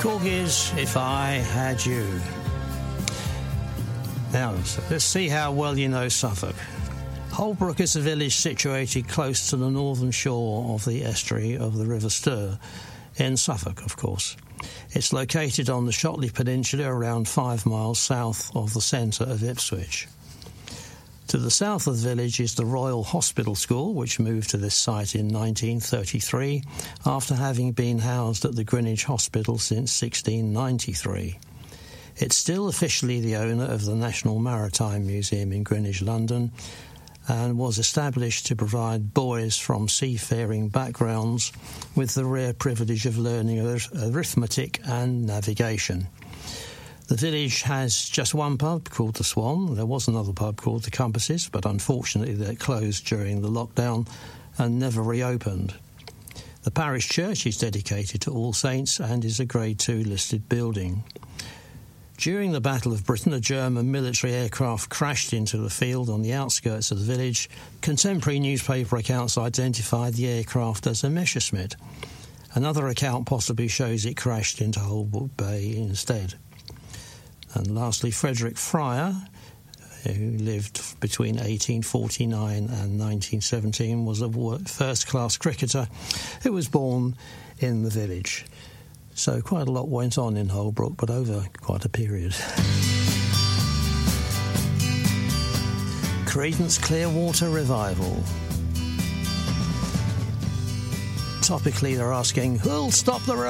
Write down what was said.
Corgis, If I Had You. Now, let's see how well you know Suffolk. Holbrook is a village situated close to the northern shore of the estuary of the River Stour, in Suffolk, of course. It's located on the Shotley Peninsula, around 5 miles south of the centre of Ipswich. To the south of the village is the Royal Hospital School, which moved to this site in 1933 after having been housed at the Greenwich Hospital since 1693. It's still officially the owner of the National Maritime Museum in Greenwich, London, and was established to provide boys from seafaring backgrounds with the rare privilege of learning arithmetic and navigation. The village has just one pub called the Swan. There was another pub called the Compasses, but unfortunately they closed during the lockdown and never reopened. The parish church is dedicated to All Saints and is a Grade 2 listed building. During the Battle of Britain, a German military aircraft crashed into the field on the outskirts of the village. Contemporary newspaper accounts identified the aircraft as a Messerschmitt. Another account possibly shows it crashed into Holbrook Bay instead. And lastly, Frederick Fryer, who lived between 1849 and 1917, was a first-class cricketer who was born in the village. So quite a lot went on in Holbrook, but over quite a period. Creedence Clearwater Revival. Topically, they're asking, who'll stop the